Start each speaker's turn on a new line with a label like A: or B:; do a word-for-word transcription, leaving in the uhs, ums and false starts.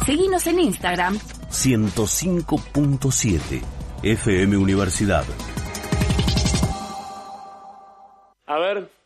A: Seguinos en Instagram.
B: ciento cinco punto siete F M Universidad.
C: A ver.